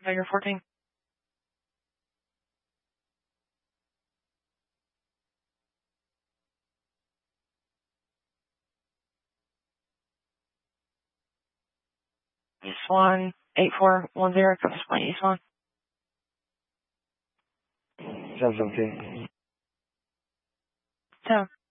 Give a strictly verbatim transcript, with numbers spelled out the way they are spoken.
Tiger fourteen. Swan eight four one zero, comes point East Swan. seven seventeen. So.